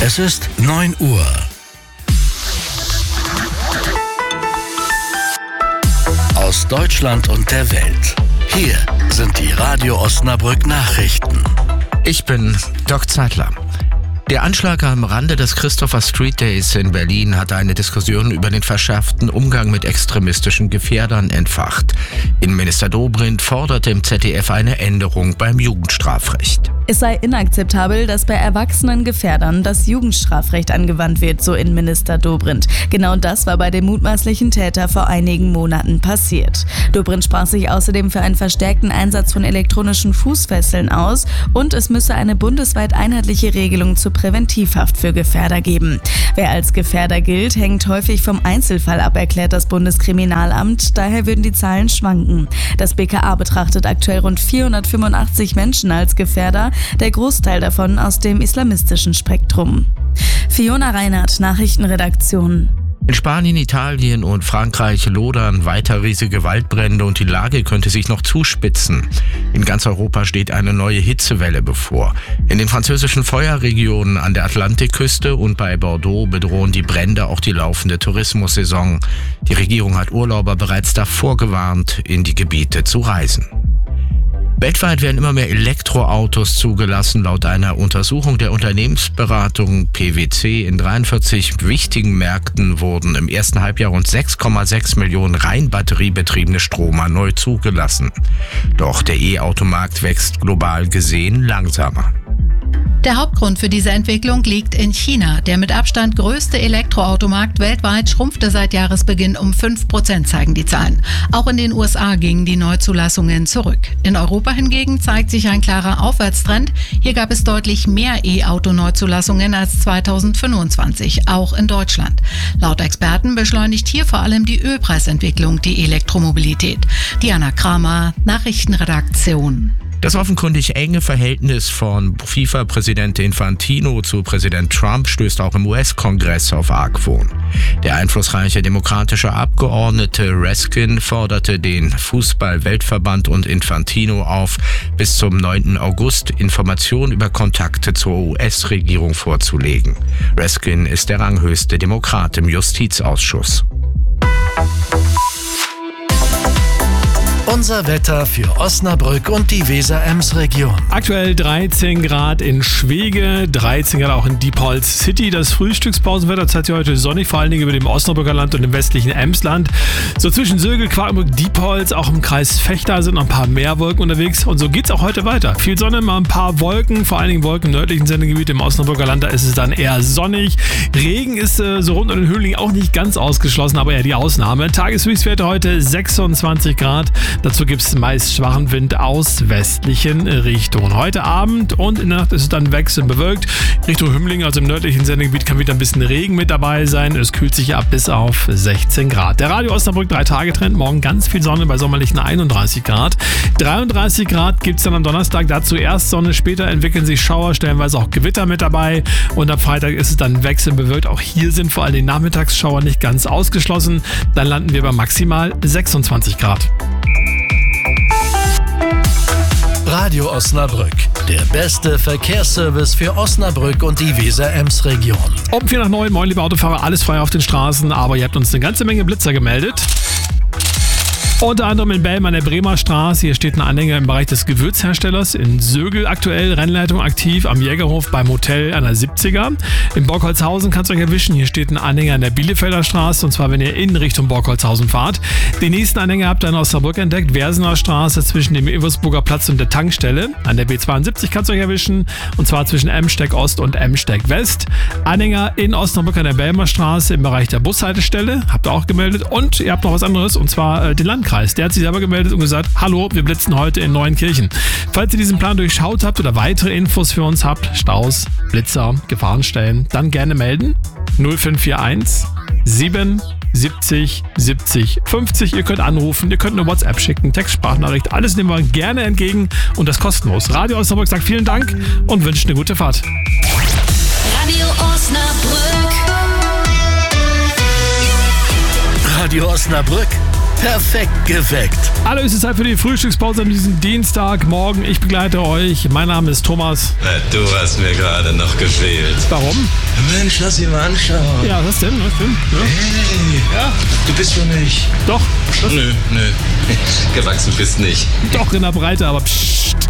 Es ist 9 Uhr. Aus Deutschland und der Welt. Hier sind die Radio Osnabrück Nachrichten. Ich bin Doc Zeitler. Der Anschlag am Rande des Christopher Street Days in Berlin hat eine Diskussion über den verschärften Umgang mit extremistischen Gefährdern entfacht. Innenminister Dobrindt forderte im ZDF eine Änderung beim Jugendstrafrecht. Es sei inakzeptabel, dass bei erwachsenen Gefährdern das Jugendstrafrecht angewandt wird, so Innenminister Dobrindt. Genau das war bei dem mutmaßlichen Täter vor einigen Monaten passiert. Dobrindt sprach sich außerdem für einen verstärkten Einsatz von elektronischen Fußfesseln aus und es müsse eine bundesweit einheitliche Regelung zur Präventivhaft für Gefährder geben. Wer als Gefährder gilt, hängt häufig vom Einzelfall ab, erklärt das Bundeskriminalamt. Daher würden die Zahlen schwanken. Das BKA betrachtet aktuell rund 485 Menschen als Gefährder, der Großteil davon aus dem islamistischen Spektrum. Fiona Reinhardt, Nachrichtenredaktion. In Spanien, Italien und Frankreich lodern weiter riesige Waldbrände und die Lage könnte sich noch zuspitzen. In ganz Europa steht eine neue Hitzewelle bevor. In den französischen Feuerregionen an der Atlantikküste und bei Bordeaux bedrohen die Brände auch die laufende Tourismussaison. Die Regierung hat Urlauber bereits davor gewarnt, in die Gebiete zu reisen. Weltweit werden immer mehr Elektroautos zugelassen. Laut einer Untersuchung der Unternehmensberatung PwC in 43 wichtigen Märkten wurden im ersten Halbjahr rund 6,6 Millionen rein batteriebetriebene Stromer neu zugelassen. Doch der E-Automarkt wächst global gesehen langsamer. Der Hauptgrund für diese Entwicklung liegt in China. Der mit Abstand größte Elektroautomarkt weltweit schrumpfte seit Jahresbeginn um 5%, zeigen die Zahlen. Auch in den USA gingen die Neuzulassungen zurück. In Europa hingegen zeigt sich ein klarer Aufwärtstrend. Hier gab es deutlich mehr E-Auto-Neuzulassungen als 2025, auch in Deutschland. Laut Experten beschleunigt hier vor allem die Ölpreisentwicklung die Elektromobilität. Diana Kramer, Nachrichtenredaktion. Das offenkundig enge Verhältnis von FIFA-Präsident Infantino zu Präsident Trump stößt auch im US-Kongress auf Argwohn. Der einflussreiche demokratische Abgeordnete Raskin forderte den Fußball-Weltverband und Infantino auf, bis zum 9. August Informationen über Kontakte zur US-Regierung vorzulegen. Raskin ist der ranghöchste Demokrat im Justizausschuss. Unser Wetter für Osnabrück und die Weser-Ems-Region. Aktuell 13 Grad in Schwege, 13 Grad auch in Diepholz City. Das Frühstückspausenwetter zeigt sich heute sonnig, vor allen Dingen über dem Osnabrücker Land und dem westlichen Emsland. So zwischen Sögel, Quakenbrück, Diepholz, auch im Kreis Vechta sind noch ein paar mehr Wolken unterwegs. Und so geht's auch heute weiter. Viel Sonne, mal ein paar Wolken, vor allen Dingen Wolken im nördlichen Sendegebiet, im Osnabrücker Land, da ist es dann eher sonnig. Regen ist so rund um den Höhenlingen auch nicht ganz ausgeschlossen, aber eher die Ausnahme. Tageshöchstwerte heute 26 Grad. Dazu gibt es meist schwachen Wind aus westlichen Richtungen. Heute Abend und in der Nacht ist es dann wechselnd bewölkt. Richtung Hümmling, also im nördlichen Sendegebiet, kann wieder ein bisschen Regen mit dabei sein. Es kühlt sich ab bis auf 16 Grad. Der Radio Osnabrück 3-Tage-Trend. Morgen ganz viel Sonne bei sommerlichen 31 Grad. 33 Grad gibt es dann am Donnerstag. Dazu erst Sonne, später entwickeln sich Schauer, stellenweise auch Gewitter mit dabei. Und am Freitag ist es dann wechselnd bewölkt. Auch hier sind vor allem die Nachmittagsschauer nicht ganz ausgeschlossen. Dann landen wir bei maximal 26 Grad. Radio Osnabrück, der beste Verkehrsservice für Osnabrück und die Weser-Ems-Region. Um 8:45, moin liebe Autofahrer, alles frei auf den Straßen, aber ihr habt uns eine ganze Menge Blitzer gemeldet. Unter anderem in Belm an der Bremer Straße. Hier steht ein Anhänger im Bereich des Gewürzherstellers. In Sögel aktuell Rennleitung aktiv. Am Jägerhof beim Hotel an der 70er. In Borkholzhausen kannst du euch erwischen. Hier steht ein Anhänger an der Bielefelder Straße. Und zwar, wenn ihr in Richtung Borkholzhausen fahrt. Den nächsten Anhänger habt ihr in Osnabrück entdeckt. Wersener Straße zwischen dem Eversburger Platz und der Tankstelle. An der B72 kannst du euch erwischen. Und zwar zwischen Emsteck Ost und Emsteck West. Anhänger in Osnabrück an der Belmer Straße im Bereich der Bushaltestelle. Habt ihr auch gemeldet. Und ihr habt noch was anderes. Und zwar den Landkreis. Der hat sich selber gemeldet und gesagt, hallo, wir blitzen heute in Neuenkirchen. Falls ihr diesen Plan durchschaut habt oder weitere Infos für uns habt, Staus, Blitzer, Gefahrenstellen, dann gerne melden. 0541 77 70 50. Ihr könnt anrufen, ihr könnt eine WhatsApp schicken, Textsprachnachricht, alles nehmen wir gerne entgegen und das kostenlos. Radio Osnabrück sagt vielen Dank und wünscht eine gute Fahrt. Radio Osnabrück. Radio Osnabrück Perfekt geweckt. Allerhöchste Zeit für die Frühstückspause an diesem Dienstagmorgen. Ich begleite euch. Mein Name ist Thomas. Du hast mir gerade noch gefehlt. Warum? Mensch, lass ihn mal anschauen. Ja, was denn? Was denn? Ja. Hey, Ja. du bist für mich. Doch, Nö. Gewachsen bist nicht. doch in der Breite, aber pssst.